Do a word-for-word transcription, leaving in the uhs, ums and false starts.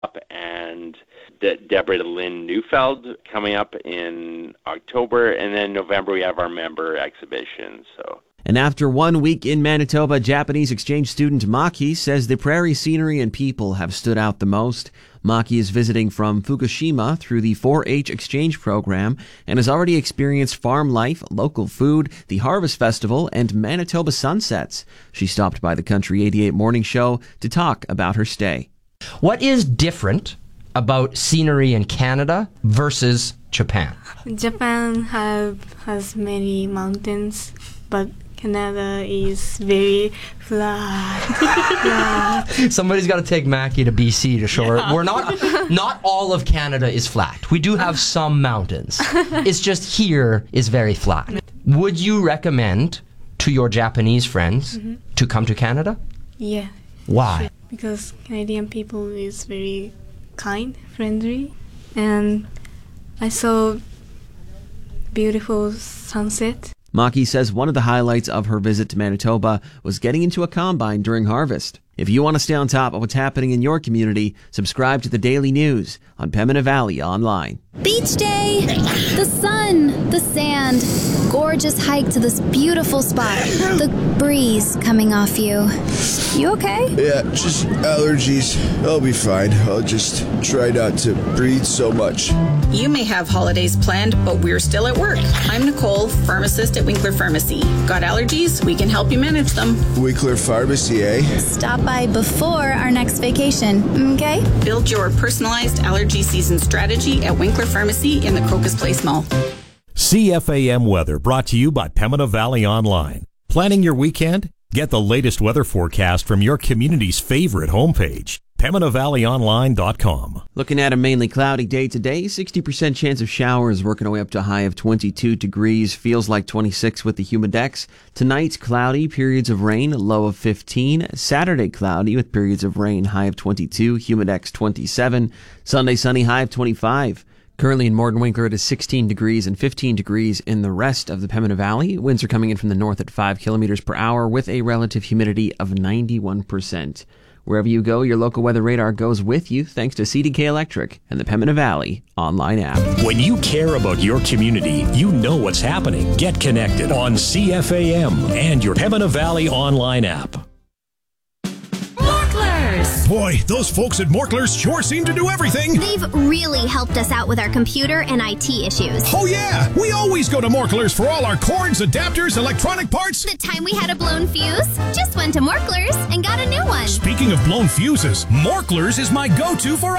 and De- Deborah Lynn Neufeld coming up in October, and then November we have our member exhibition. So. And after one week in Manitoba, Japanese exchange student Maki says the prairie scenery and people have stood out the most. Maki is visiting from Fukushima through the four H exchange program and has already experienced farm life, local food, the Harvest Festival, and Manitoba sunsets. She stopped by the Country eighty-eight Morning Show to talk about her stay. What is different about scenery in Canada versus Japan? Japan have has many mountains, but Canada is very flat. flat. Somebody's got to take Mackie to B C to show yeah. her. We're not, not all of Canada is flat. We do have some mountains. It's just here is very flat. Would you recommend to your Japanese friends mm-hmm. to come to Canada? Yeah. Why? Sure. Because Canadian people is very kind, friendly, and I saw beautiful sunset. Maki says one of the highlights of her visit to Manitoba was getting into a combine during harvest. If you want to stay on top of what's happening in your community, subscribe to the Daily News on Pembina Valley Online. Beach day, the sun, the sand, gorgeous hike to this beautiful spot, the breeze coming off you. You okay? Yeah, just allergies. I'll be fine. I'll just try not to breathe so much. You may have holidays planned, but we're still at work. I'm Nicole, pharmacist at Winkler Pharmacy. Got allergies? We can help you manage them. Winkler Pharmacy, eh? Stop by before our next vacation, okay? Build your personalized allergy season strategy at Winkler Pharmacy in the Crocus Place Mall. C F A M weather brought to you by Pembina Valley Online. Planning your weekend? Get the latest weather forecast from your community's favorite homepage, Pembina Valley Online dot com. Looking at a mainly cloudy day today, sixty percent chance of showers, working our way up to a high of twenty-two degrees, feels like twenty-six with the humidex. Tonight, cloudy, periods of rain, low of fifteen. Saturday, cloudy with periods of rain, high of twenty-two, humidex twenty-seven. Sunday, sunny, high of twenty-five. Currently in Morden Winkler, it is sixteen degrees and fifteen degrees in the rest of the Pembina Valley. Winds are coming in from the north at five kilometers per hour with a relative humidity of ninety-one percent. Wherever you go, your local weather radar goes with you thanks to C D K Electric and the Pembina Valley online app. When you care about your community, you know what's happening. Get connected on C F A M and your Pembina Valley online app. Boy, those folks at Morklers sure seem to do everything. They've really helped us out with our computer and I T issues. Oh yeah, we always go to Morklers for all our cords, adapters, electronic parts. The time we had a blown fuse, just went to Morklers and got a new one. Speaking of blown fuses, Morklers is my go-to for